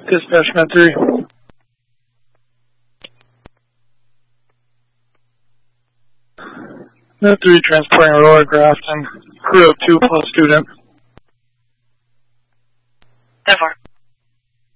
Dispatch Med 3. Med 3 transporting Aurora Grafton. Crew of 2 plus student. 10-4.